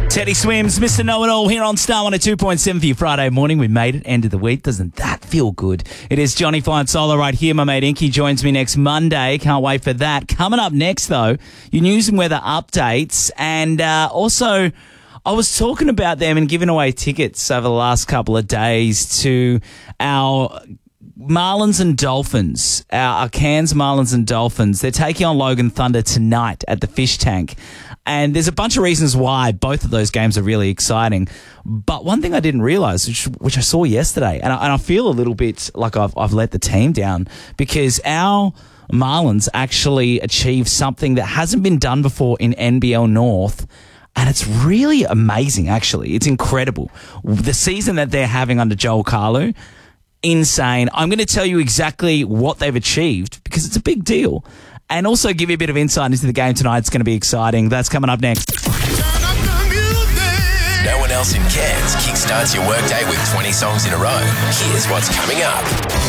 Teddy Swims, Mr. Know-It-All here on Star 102.7 for your Friday morning. We made it, end of the week. Doesn't that feel good? It is Johnny flying solo right here. My mate Inky joins me next Monday. Can't wait for that. Coming up next, though, your news and weather updates. And also, I was talking about them and giving away tickets over the last couple of days to our Marlins and Dolphins, our Cairns Marlins and Dolphins. They're taking on Logan Thunder tonight at the Fish Tank. And there's a bunch of reasons why both of those games are really exciting. But one thing I didn't realise, which I saw yesterday, and I feel a little bit like I've let the team down, because our Marlins actually achieved something that hasn't been done before in NBL North. And it's really amazing, actually. It's incredible. The season that they're having under Joel Kalu, insane. I'm going to tell you exactly what they've achieved because it's a big deal. And also give you a bit of insight into the game tonight. It's going to be exciting. That's coming up next. No one else in Cairns kickstarts your workday with 20 songs in a row. Here's what's coming up.